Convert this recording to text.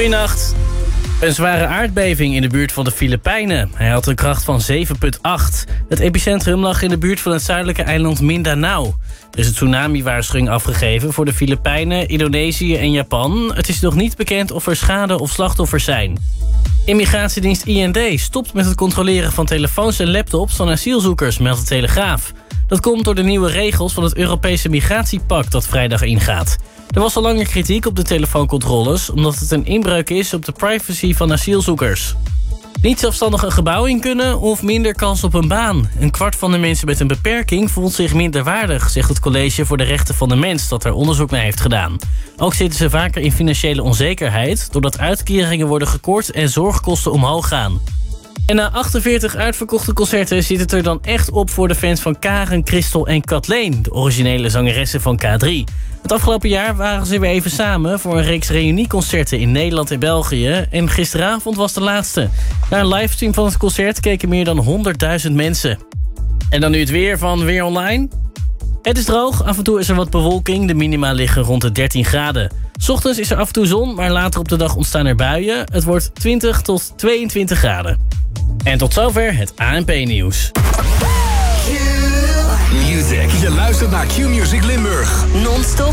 Goeienacht. Een zware aardbeving in de buurt van de Filipijnen. Hij had een kracht van 7,8. Het epicentrum lag in de buurt van het zuidelijke eiland Mindanao. Er is een tsunami-waarschuwing afgegeven voor de Filipijnen, Indonesië en Japan. Het is nog niet bekend of er schade of slachtoffers zijn. Immigratiedienst IND stopt met het controleren van telefoons en laptops van asielzoekers, meldt de Telegraaf. Dat komt door de nieuwe regels van het Europese migratiepact dat vrijdag ingaat. Er was al langer kritiek op de telefooncontroles, omdat het een inbreuk is op de privacy van asielzoekers. Niet zelfstandig een gebouw in kunnen of minder kans op een baan. Een kwart van de mensen met een beperking voelt zich minder waardig, zegt het College voor de Rechten van de Mens dat er onderzoek naar heeft gedaan. Ook zitten ze vaker in financiële onzekerheid, doordat uitkeringen worden gekort en zorgkosten omhoog gaan. En na 48 uitverkochte concerten zit het er dan echt op voor de fans van Karen, Christel en Kathleen, de originele zangeressen van K3. Het afgelopen jaar waren ze weer even samen voor een reeks reunieconcerten in Nederland en België. En gisteravond was de laatste. Naar een livestream van het concert keken meer dan 100.000 mensen. En dan nu het weer van Weer Online. Het is droog, af en toe is er wat bewolking. De minima liggen rond de 13 graden. 's Ochtends is er af en toe zon, maar later op de dag ontstaan er buien. Het wordt 20 tot 22 graden. En tot zover het ANP-nieuws. Music. Je luistert naar Q-Music Limburg. Non-stop